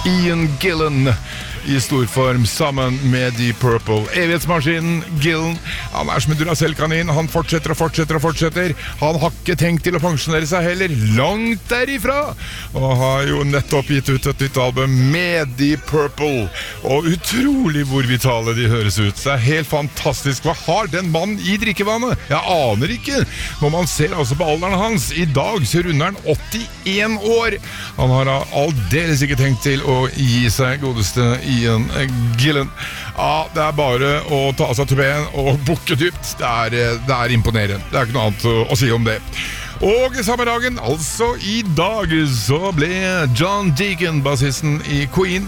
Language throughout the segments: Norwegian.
Ian Gillan I storform sammen med Deep Purple. Evighetsmaskinen Gillan, han som en Duracell-kanin, han fortsetter og fortsetter og fortsetter. Han har ikke tenkt til å pensjonere seg heller, langt derifra. Og har jo nettopp gitt ut et nytt album med Deep Purple. Og utrolig hvor vitale de høres ut. Det helt fantastisk. Hva har den mannen I drikkevannet? Jeg aner ikke. Når man ser altså på alderen hans, I dag så runder han 81 år. Han har aldeles ikke tenkt til å gi seg godeste Ian Gillan. Ja, det bare å ta seg til ben og bukke dypt. Det imponerende. Det ikke noe annet å si om det. Og samme dagen, altså I dag, så ble John Deacon bassisten I Queen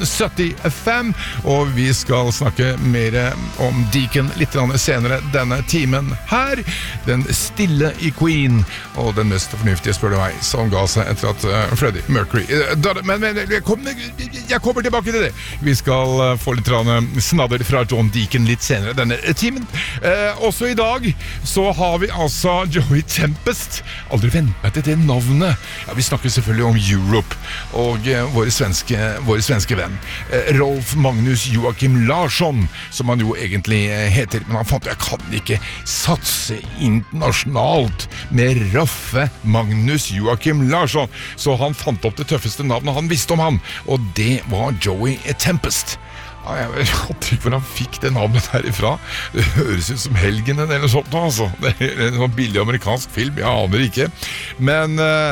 75, og vi skal snakke mer om Deacon litt senere denne timen her. Den stille I Queen, og den mest fornuftige, spør du meg, som ga seg etter at Freddie Mercury men jeg kommer tilbake til det. Vi skal få litt snadder fra John Deacon litt senere denne timen. Også I dag så har vi altså Joey Tempest. Aldri vent meg til det navnet. Ja, vi snakker selvfølgelig om Europe og vår svenske venn Rolf Magnus Joachim Larsson, som han jo egentlig heter, men han fant jeg kan ikke satse internasjonalt med raffe Magnus Joachim Larsson, så han fant opp det tøffeste navnet han visste om han, og det var Joey Tempest. Jeg vet ikke hvor han fikk det navnet derifra. Det høres ut som Helgenen eller sånt altså. Det en sånn billig amerikansk film, jeg aner ikke. Men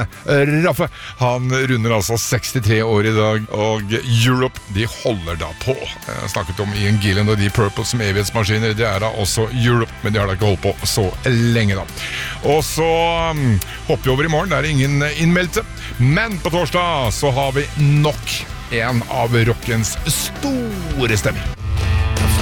Raffe, han runder altså 63 år I dag, og Europe, de holder da på. Jeg snakket om Ian Gillan og Deep Purple som evighetsmaskiner, det da også Europe, men de har da ikke holdt på så lenge da. Og så hopper vi over I morgen, det ingen innmeldte. Men på torsdag så har vi nok en av rockens store stemmer.